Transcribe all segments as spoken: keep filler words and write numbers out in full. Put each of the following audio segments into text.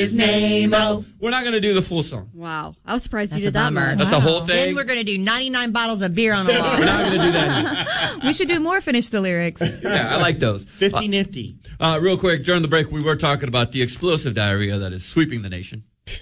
is Nemo. We're not going to do the full song. Wow. I was surprised That's you did a that bummer. much. That's Wow. the whole thing. Then we're going to do ninety-nine bottles of beer on a wall. We're not going to do that. We should do more Finish the Lyrics. Yeah, I like those. Fifty nifty. Uh, real quick, during the break, we were talking about the explosive diarrhea that is sweeping the nation,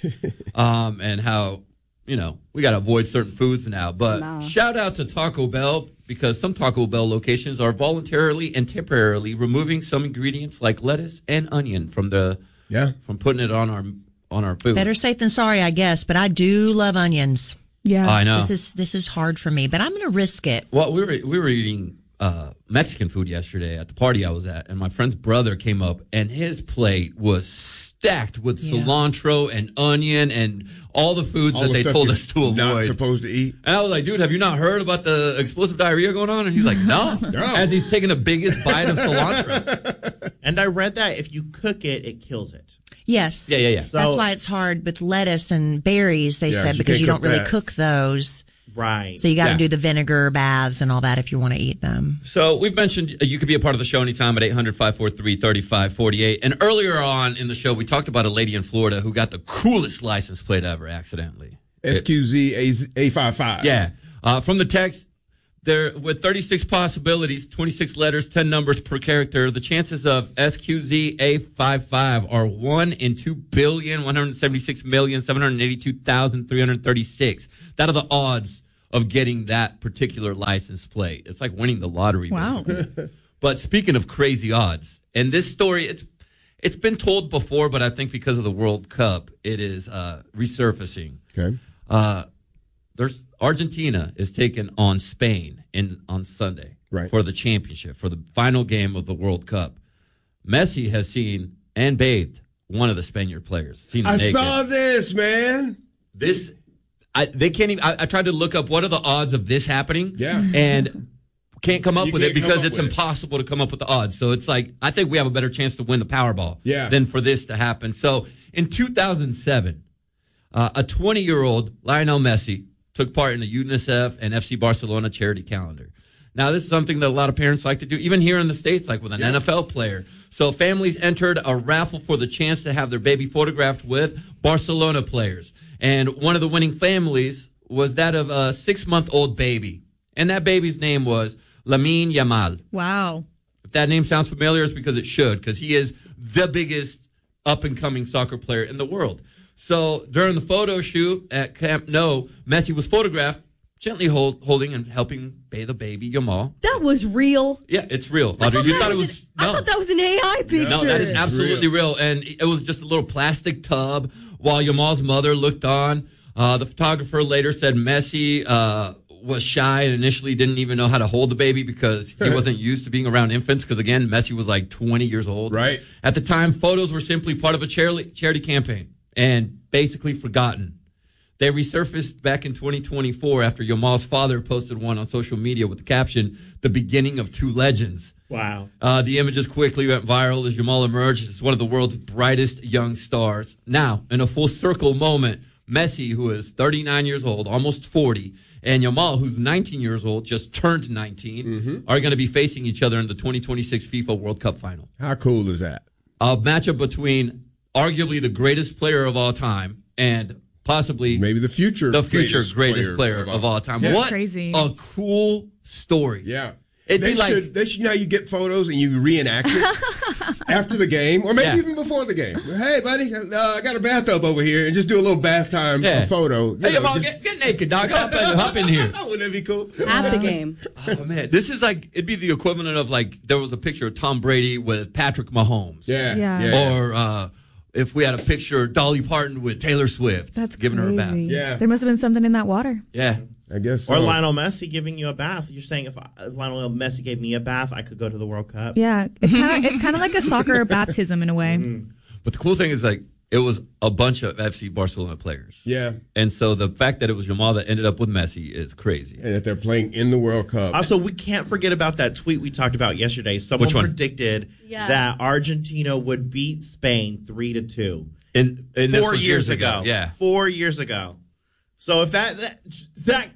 um, and how you know we got to avoid certain foods now. But Nah. shout out to Taco Bell because some Taco Bell locations are voluntarily and temporarily removing some ingredients like lettuce and onion from the Yeah. from putting it on our on our food. Better safe than sorry, I guess, but I do love onions. Yeah. I know. This is this is hard for me, but I'm going to risk it. Well, we were we were eating uh, Mexican food yesterday at the party I was at, and my friend's brother came up, and his plate was stacked with Yeah. cilantro and onion and all the foods All that the they stuff told you're us to not avoid. supposed to eat. And I was like, dude, have you not heard about the explosive diarrhea going on? And he's like, no. No. As he's taking the biggest bite of cilantro. And I read that if you cook it, it kills it. Yes. Yeah, yeah, yeah. So- That's why it's hard with lettuce and berries, they Yeah, said, you because can't you don't cook really that. cook those. Right. So you got to Yeah. do the vinegar baths and all that if you want to eat them. So we've mentioned uh, you could be a part of the show anytime at eight hundred, five four three, three five four eight. And earlier on in the show, we talked about a lady in Florida who got the coolest license plate ever accidentally. S Q Z A fifty-five. Yeah. Uh, from the text, there with thirty-six possibilities, twenty-six letters, ten numbers per character, the chances of S Q Z A fifty-five are one in two billion, one hundred seventy-six million, seven hundred eighty-two thousand, three hundred thirty-six. That are the odds of getting that particular license plate. It's like winning the lottery. Wow. Basically. But speaking of crazy odds, and this story, it's it's been told before, but I think because of the World Cup, it is uh, resurfacing. Okay. Uh, there's Argentina is taking on Spain in on Sunday Right. for the championship, for the final game of the World Cup. Messi has seen and bathed one of the Spaniard players. Seen him I naked. saw this, man. This. I, they can't even. I, I tried to look up what are the odds of this happening. Yeah. And can't come up You with it can't come because up it's with it. impossible to come up with the odds. So it's like I think we have a better chance to win the Powerball Yeah. than for this to happen. So in two thousand seven, uh, a twenty-year-old Lionel Messi took part in the UNICEF and F C Barcelona charity calendar. Now, this is something that a lot of parents like to do, even here in the States, like with an Yeah. N F L player. So families entered a raffle for the chance to have their baby photographed with Barcelona players. And one of the winning families was that of a six-month-old baby. And that baby's name was Lamine Yamal. Wow. If that name sounds familiar, it's because it should, because he is the biggest up-and-coming soccer player in the world. So during the photo shoot at Camp Nou, Messi was photographed gently hold, holding and helping bathe a baby, Yamal. That was real. Yeah, it's real. I Audrey, thought you that thought it was was an- I no. thought that was an A I picture. No, that is It's absolutely real. And it was just a little plastic tub while Yamal's mother looked on. Uh, the photographer later said Messi uh, was shy and initially didn't even know how to hold the baby because he wasn't used to being around infants. Because, again, Messi was like twenty years old. Right. At the time, photos were simply part of a charity, charity campaign and basically forgotten. They resurfaced back in twenty twenty-four after Yamal's father posted one on social media with the caption, "The beginning of two legends." Wow. Uh, the images quickly went viral as Yamal emerged as one of the world's brightest young stars. Now, in a full circle moment, Messi, who is thirty-nine years old, almost forty, and Yamal, who's nineteen years old, just turned nineteen, Mm-hmm. are going to be facing each other in the twenty twenty-six FIFA World Cup final. How cool is that? A matchup between arguably the greatest player of all time and possibly Maybe the future the future greatest, greatest player, of all time. That's What crazy. a cool story. Yeah. It'd they be like- should, they should, you know, you get photos and you reenact it after the game, or maybe Yeah. even before the game. Hey, buddy, uh, I got a bathtub over here, and just do a little bath time Yeah. photo. You Hey, know, Yamal, just- get, get naked, dog. Hop in, hop in here. Wouldn't that be cool? At the game. Oh, man. This is like, it'd be the equivalent of like, there was a picture of Tom Brady with Patrick Mahomes. Yeah, Yeah. yeah. Or uh, if we had a picture of Dolly Parton with Taylor Swift. That's giving crazy. her a bath. Yeah. There must have been something in that water. Yeah. I guess so. Or Lionel Messi giving you a bath. You're saying if, I, if Lionel Messi gave me a bath, I could go to the World Cup. Yeah. It's kind of it's kind of like a soccer baptism in a way. But the cool thing is like, it was a bunch of F C Barcelona players. Yeah, And so the fact that it was Yamal that ended up with Messi is crazy. and that they're playing in the World Cup. Also, we can't forget about that tweet we talked about yesterday. Someone Which one? predicted Yeah. that Argentina would beat Spain three to two. And, and this Four was years ago. Yeah. Four years ago. So if that that that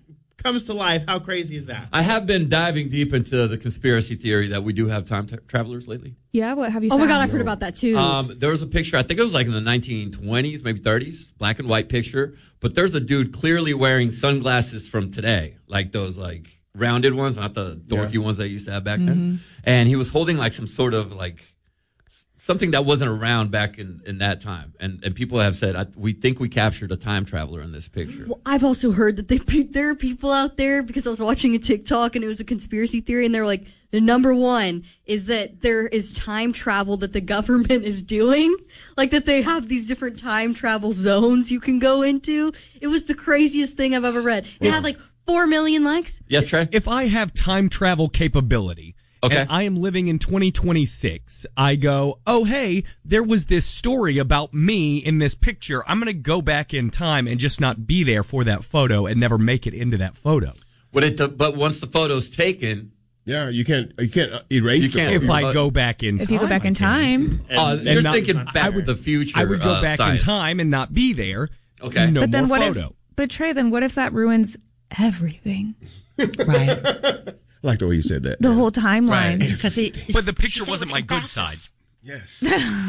comes to life. How crazy is that? I have been diving deep into the conspiracy theory that we do have time tra- travelers lately. Yeah, what have you Oh found? my God, I've heard about that too. Um, there was a picture, I think it was like in the nineteen twenties, maybe thirties, black and white picture. But there's a dude clearly wearing sunglasses from today, like those like rounded ones, not the dorky Yeah. ones they used to have back then. And he was holding like some sort of like something that wasn't around back in, in that time. And and people have said, I, we think we captured a time traveler in this picture. Well, I've also heard that they, there are people out there, because I was watching a TikTok and it was a conspiracy theory, and they're like, the number one is that there is time travel that the government is doing. Like that they have these different time travel zones you can go into. It was the craziest thing I've ever read. It had like four million likes. Yes, Trey? If I have time travel capability, Okay. and I am living in twenty twenty-six, I go, oh, hey, there was this story about me in this picture. I'm going to go back in time and just not be there for that photo and never make it into that photo. Would it, but once the photo's taken, Yeah, you can't you can't uh, erase You the can't- photo. If I but- go back in time. If you go back I in can. time. uh, you're not- thinking I back would- to the future. I would go uh, back science. in time and not be there. Okay. No But then more what photo. if, but Trey, then what if that ruins everything? Right. I like the way you said that. The whole timeline. Because it. But the picture she said wasn't with my good glasses. side. Yes.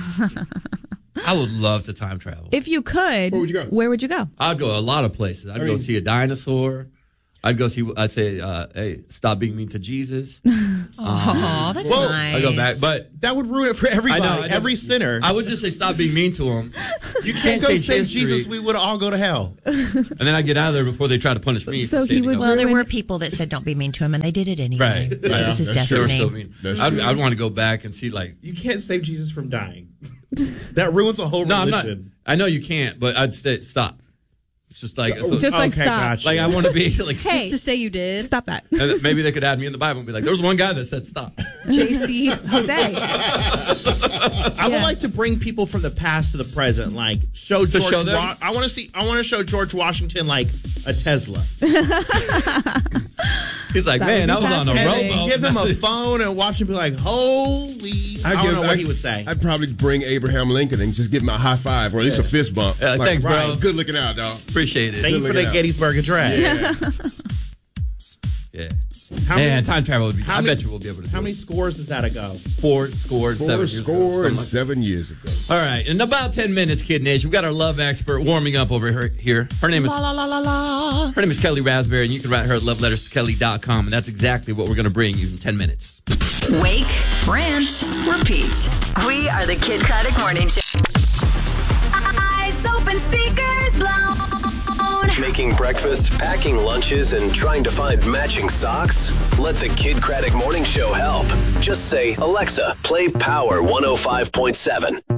I would love to time travel. If you could, Where would you go? Where would you go? I'd go a lot of places. I'd I go mean- see a dinosaur. I'd go see. I'd say, uh, "Hey, stop being mean to Jesus." Oh, that's Well, nice. I go back, but That would ruin it for everybody. I know, I know. Every sinner. I would just say, "Stop being mean to him," you can't go change save history. Jesus. We would all go to hell. and then I get out of there before they try to punish me. So for he standing would- up. Well, there Ruin- were people that said don't be mean to him, and they did it anyway. Right, That right. was his That's They were destiny. still mean. That's I'd, true. I'd want to go back and see, like, You can't save Jesus from dying. That ruins a whole no, I'm not. religion. I know you can't, but I'd say stop. It's just like, so- Just like Okay, stop. gotcha. like I want to be like. Hey, Just to say you did. stop that. and maybe they could add me in the Bible and be like, "There was one guy that said stop." J C Jose. I would like to bring people from the past to the present, like show To George. show them? Wa- I want to see. I want to show George Washington like a Tesla, He's like, That "Man, would I be was on a fascinating. robo." and give him a phone and watch him be like, "Holy!" I, I'd don't give- know what I'd- he would say. I'd probably bring Abraham Lincoln and just give him a high five or at least a fist bump. Yeah, thanks, bro. right, good looking out, dog. Appreciate it. Thank you Good for the looking out. Gettysburg Address. Yeah. How Man, many, time travel would be. how I many- bet you we'll be able to. how do many it. scores is that a go? Four scored, Four seven years ago, score something and like- seven years ago. All right, in about ten minutes, Kid Nation, we've got our love expert warming up over her, here. Her name is La la la la la. her name is Kelly Raspberry, and you can write her at love letters to kelly dot com, and that's exactly what we're going to bring you in ten minutes. Wake, rant, repeat. We are the Kid Craddock Morning Show. Eyes open, speakers blown. Making breakfast, packing lunches, and trying to find matching socks? Let the Kid Craddock Morning Show help. Just say, Alexa, play Power one oh five point seven.